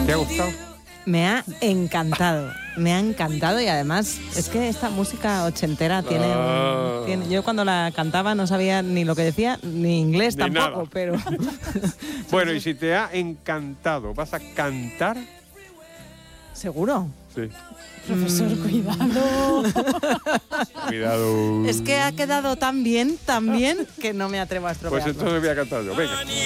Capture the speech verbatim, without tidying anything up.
¿Te ha gustado? Me ha encantado, me ha encantado y además es que esta música ochentera tiene, Ah. un, tiene... Yo cuando la cantaba no sabía ni lo que decía, ni inglés Ni tampoco, nada. pero... Bueno, y si te ha encantado, ¿vas a cantar? ¿Seguro? Sí. Profesor, Mm. cuidado. Cuidado. Es que ha quedado tan bien, tan bien, que no me atrevo a Pues estropearlo. entonces voy a cantar yo. Venga.